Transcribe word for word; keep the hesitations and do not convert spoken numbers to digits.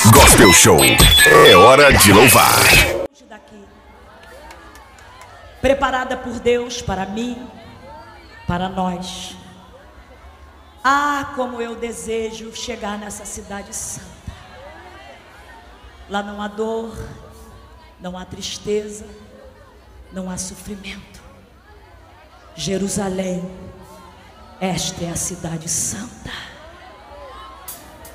Gospel Show. É hora de louvar. Daqui, preparada por Deus para mim, para nós. Ah, como eu desejo chegar nessa cidade santa. Lá não há dor, não há tristeza, não há sofrimento. Jerusalém, esta é a cidade santa.